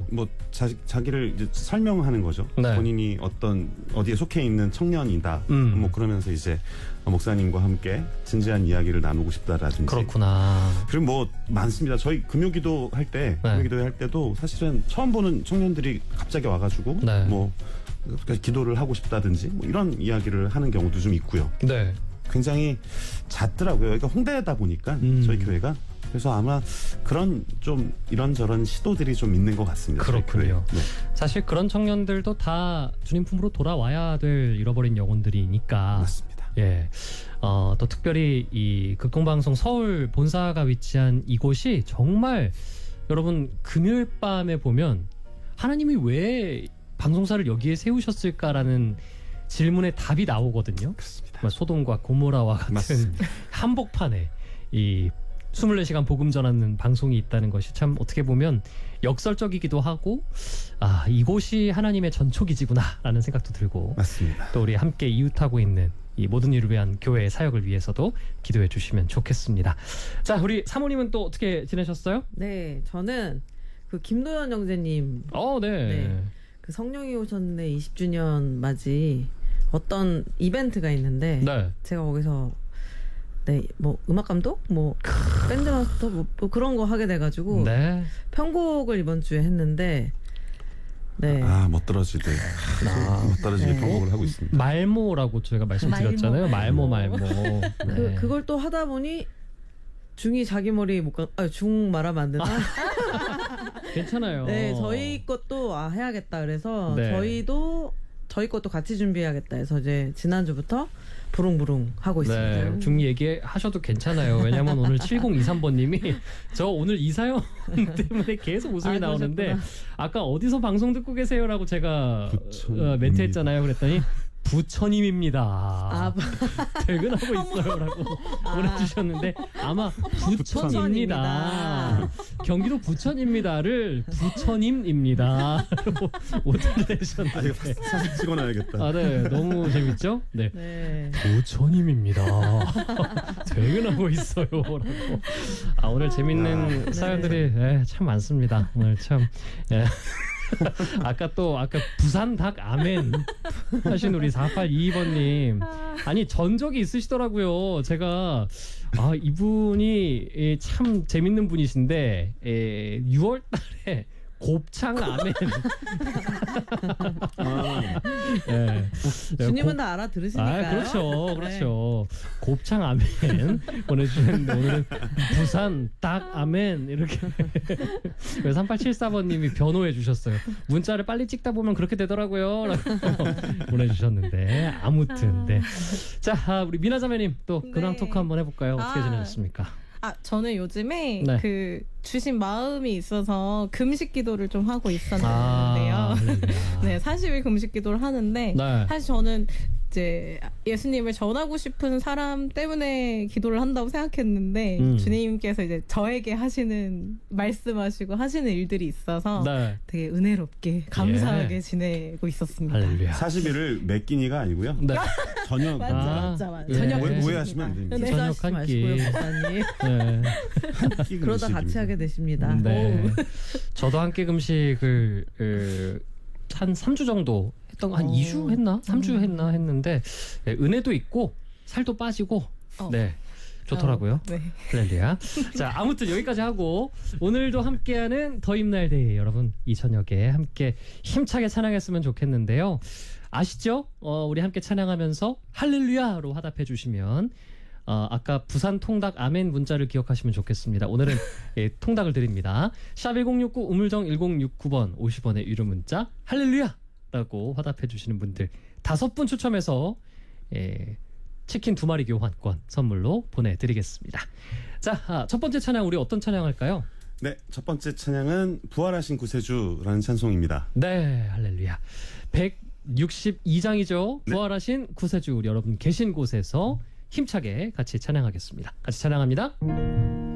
뭐 자기를 이제 설명하는 거죠. 네. 본인이 어디에 속해 있는 청년이다. 뭐 그러면서 이제 목사님과 함께 진지한 이야기를 나누고 싶다라든지. 그렇구나. 그리고 뭐 많습니다. 저희 금요기도 할 때, 금요기도 할 때도 사실은 처음 보는 청년들이 갑자기 와가지고 네. 뭐 기도를 하고 싶다든지 뭐 이런 이야기를 하는 경우도 좀 있고요. 네. 굉장히 잦더라고요. 그러니까 홍대다 보니까 저희 교회가. 그래서 아마 그런 좀 이런저런 시도들이 좀 있는 것 같습니다. 그렇군요. 네. 사실 그런 청년들도 다 주님 품으로 돌아와야 될 잃어버린 영혼들이니까. 맞습니다. 예. 또 특별히 이 극동방송 서울 본사가 위치한 이곳이 정말 여러분 금요일 밤에 보면 하나님이 왜 방송사를 여기에 세우셨을까라는 질문에 답이 나오거든요. 그렇습니다. 소돔과 고모라와 같은 맞습니다. 한복판에 이 24시간 복음 전하는 방송이 있다는 것이 참 어떻게 보면 역설적이기도 하고 이곳이 하나님의 전초기지구나라는 생각도 들고 맞습니다. 또 우리 함께 이웃하고 있는 이 모든 이를 위한 교회의 사역을 위해서도 기도해 주시면 좋겠습니다. 자, 우리 사모님은 또 어떻게 지내셨어요? 네, 저는 그 김도연 형제님 네. 그 성령이 오셨네 20주년 맞이 어떤 이벤트가 있는데 네. 제가 거기서 뭐 음악 감독, 뭐 밴드 마스터, 뭐 그런 거 하게 돼가지고 네. 편곡을 이번 주에 했는데 멋들어지게 편곡을 하고 있습니다. 말모라고 저희가 말씀드렸잖아요. 말모. 네. 그걸 또 하다 보니 중이 자기 머리 중 말하면 안 되나? 괜찮아요. 네, 저희 것도 해야겠다 그래서 네. 저희 것도 같이 준비해야겠다 해서 이제 지난주부터 부릉부릉 하고 있습니다. 네, 중 얘기하셔도 괜찮아요. 왜냐면 오늘 7023번님이 저 오늘 이사연 때문에 계속 웃음이 나오는데 그러셨구나. 아까 어디서 방송 듣고 계세요라고 제가 멘트했잖아요. 그랬더니 부처님입니다. 퇴근하고 있어요라고 보내주셨는데 아마 부천입니다. 경기도 부천입니다를 부처님입니다. 오타를 내셨는데 사진 찍어놔야겠다. 네, 너무 재밌죠? 네. 네. 부처님입니다. 퇴근하고 있어요라고. 오늘 재밌는 사연들이 참 많습니다. 오늘 참. 아까 부산 닭 아멘 하신 우리 4822번님 아니 전적이 있으시더라고요. 제가 이분이 참 재밌는 분이신데 6월 달에 곱창 아멘 주님은 다 알아들으시니까요. 그렇죠. 곱창 아멘 보내주셨는데 오늘은 부산 닭 아멘 이렇게 3874번님이 변호해 주셨어요. 문자를 빨리 찍다 보면 그렇게 되더라고요 라고 보내주셨는데 아무튼 자, 우리 미나자매님 또 근황 토크 한번 해볼까요? 어떻게 지내셨습니까? 저는 요즘에 네. 주신 마음이 있어서 금식 기도를 좀 하고 있었는데요. 네, 40일 금식 기도를 하는데 네. 사실 저는 이제 예수님을 전하고 싶은 사람 때문에 기도를 한다고 생각했는데 주님께서 이제 저에게 말씀하시고 하시는 일들이 있어서 되게 은혜롭게 감사하게 지내고 있었습니다. 할렐루야. 40일을 몇 끼니가 아니고요. 네. 저녁. 맞죠. 저녁 오해하시면 안 됩니다. 저녁 한 끼. 목사님. 그러다 같이 하게 되십니다. 네. 저도 한 끼 금식을 한 3주 정도 했던 한 2주 했나? 3주 했나 했는데 은혜도 있고 살도 빠지고 좋더라고요. 네. 할렐루야. 자, 아무튼 여기까지 하고 오늘도 함께하는 더 힘날데이 여러분 이 저녁에 함께 힘차게 찬양했으면 좋겠는데요. 아시죠? 우리 함께 찬양하면서 할렐루야로 화답해 주시면 아까 부산 통닭 아멘 문자를 기억하시면 좋겠습니다. 오늘은 통닭을 드립니다. 샵 1069 우물정 1069번 50원의 유료 문자 할렐루야 라고 화답해 주시는 분들 5분 추첨해서 치킨 2마리 교환권 선물로 보내드리겠습니다. 자, 첫 번째 찬양 우리 어떤 찬양 할까요? 네, 첫 번째 찬양은 부활하신 구세주라는 찬송입니다. 네, 할렐루야. 162장이죠. 네. 부활하신 구세주 우리 여러분 계신 곳에서 힘차게 같이 찬양하겠습니다. 같이 찬양합니다.